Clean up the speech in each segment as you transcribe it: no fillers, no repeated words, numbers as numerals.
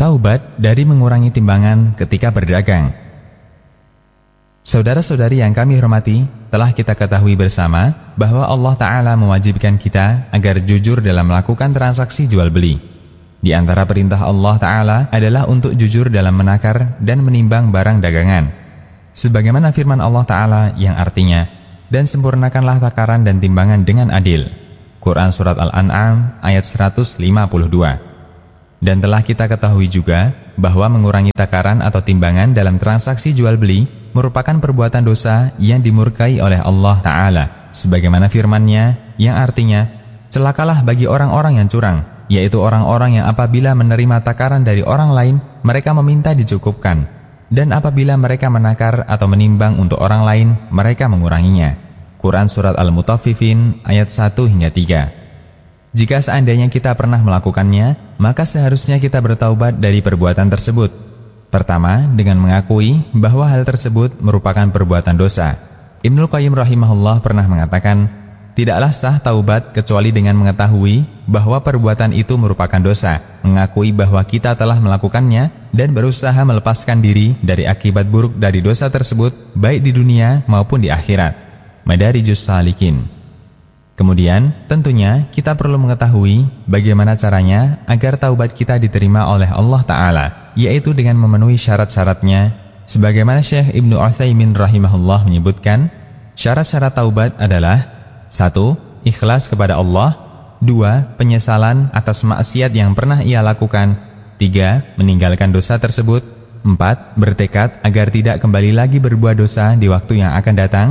Taubat dari mengurangi timbangan ketika berdagang. Saudara-saudari yang kami hormati, telah kita ketahui bersama bahwa Allah Ta'ala mewajibkan kita agar jujur dalam melakukan transaksi jual beli. Di antara perintah Allah Ta'ala adalah untuk jujur dalam menakar dan menimbang barang dagangan. Sebagaimana firman Allah Ta'ala yang artinya, dan sempurnakanlah takaran dan timbangan dengan adil. Quran Surat Al-An'am ayat 152. Dan telah kita ketahui juga bahwa mengurangi takaran atau timbangan dalam transaksi jual beli merupakan perbuatan dosa yang dimurkai oleh Allah Ta'ala, sebagaimana firman-Nya yang artinya, celakalah bagi orang-orang yang curang, yaitu orang-orang yang apabila menerima takaran dari orang lain, mereka meminta dicukupkan, dan apabila mereka menakar atau menimbang untuk orang lain, mereka menguranginya. Quran Surat Al-Mutaffifin ayat 1-3. Jika seandainya kita pernah melakukannya, maka seharusnya kita bertaubat dari perbuatan tersebut. Pertama, dengan mengakui bahwa hal tersebut merupakan perbuatan dosa. Ibnul Qayyim rahimahullah pernah mengatakan, tidaklah sah taubat kecuali dengan mengetahui bahwa perbuatan itu merupakan dosa, mengakui bahwa kita telah melakukannya, dan berusaha melepaskan diri dari akibat buruk dari dosa tersebut, baik di dunia maupun di akhirat. Madarijus Salikin. Kemudian, tentunya kita perlu mengetahui bagaimana caranya agar taubat kita diterima oleh Allah Ta'ala, yaitu dengan memenuhi syarat-syaratnya. Sebagaimana Syekh Ibnu Utsaimin rahimahullah menyebutkan, syarat-syarat taubat adalah 1. Ikhlas kepada Allah. 2. Penyesalan atas maksiat yang pernah ia lakukan. 3. Meninggalkan dosa tersebut. 4. Bertekad agar tidak kembali lagi berbuat dosa di waktu yang akan datang.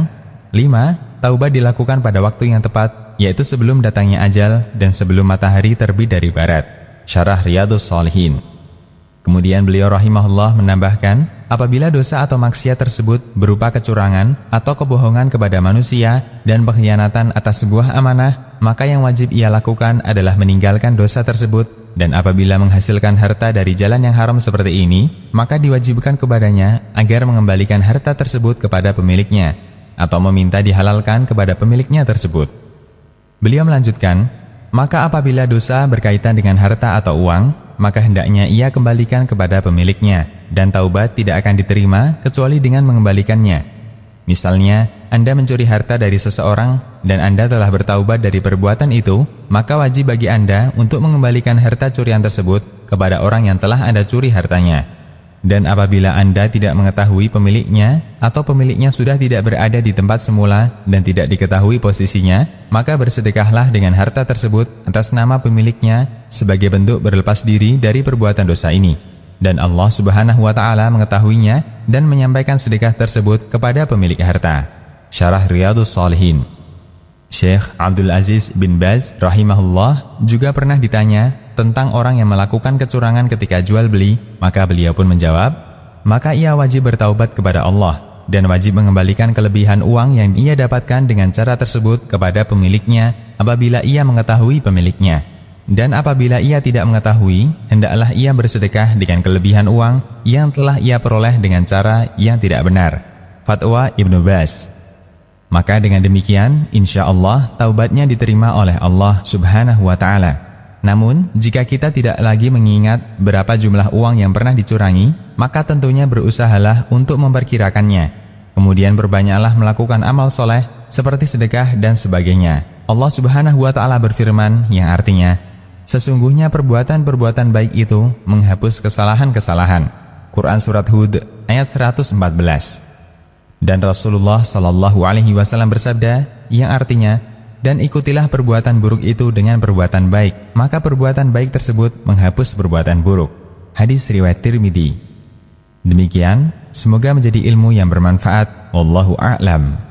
5. Taubat dilakukan pada waktu yang tepat, yaitu sebelum datangnya ajal dan sebelum matahari terbit dari barat. Syarah Riyadhus Shalihin. Kemudian beliau rahimahullah menambahkan, apabila dosa atau maksiat tersebut berupa kecurangan atau kebohongan kepada manusia dan pengkhianatan atas sebuah amanah, maka yang wajib ia lakukan adalah meninggalkan dosa tersebut. Dan apabila menghasilkan harta dari jalan yang haram seperti ini, maka diwajibkan kepadanya agar mengembalikan harta tersebut kepada pemiliknya, atau meminta dihalalkan kepada pemiliknya tersebut. Beliau melanjutkan, maka apabila dosa berkaitan dengan harta atau uang, maka hendaknya ia kembalikan kepada pemiliknya, dan taubat tidak akan diterima kecuali dengan mengembalikannya. Misalnya, Anda mencuri harta dari seseorang dan Anda telah bertaubat dari perbuatan itu, maka wajib bagi Anda untuk mengembalikan harta curian tersebut kepada orang yang telah Anda curi hartanya. Dan apabila Anda tidak mengetahui pemiliknya atau pemiliknya sudah tidak berada di tempat semula dan tidak diketahui posisinya, maka bersedekahlah dengan harta tersebut atas nama pemiliknya sebagai bentuk berlepas diri dari perbuatan dosa ini. Dan Allah Subhanahu wa Ta'ala mengetahuinya dan menyampaikan sedekah tersebut kepada pemilik harta. Syarah Riyadhus Shalihin. Syekh Abdul Aziz bin Baz rahimahullah juga pernah ditanya tentang orang yang melakukan kecurangan ketika jual beli, maka beliau pun menjawab, maka ia wajib bertaubat kepada Allah dan wajib mengembalikan kelebihan uang yang ia dapatkan dengan cara tersebut kepada pemiliknya apabila ia mengetahui pemiliknya. Dan apabila ia tidak mengetahui, hendaklah ia bersedekah dengan kelebihan uang yang telah ia peroleh dengan cara yang tidak benar. Fatwa Ibnu Baz. Maka dengan demikian, insya Allah taubatnya diterima oleh Allah Subhanahu wa Ta'ala. Namun, jika kita tidak lagi mengingat berapa jumlah uang yang pernah dicurangi, maka tentunya berusahalah untuk memperkirakannya. Kemudian berbanyaklah melakukan amal soleh seperti sedekah dan sebagainya. Allah Subhanahu wa Ta'ala berfirman yang artinya, sesungguhnya perbuatan-perbuatan baik itu menghapus kesalahan-kesalahan. Quran Surat Hud ayat 114. Dan Rasulullah Shallallahu Alaihi Wasallam bersabda yang artinya, dan ikutilah perbuatan buruk itu dengan perbuatan baik, maka perbuatan baik tersebut menghapus perbuatan buruk. Hadis riwayat Tirmidzi. Demikian, semoga menjadi ilmu yang bermanfaat. Wallahu a'lam.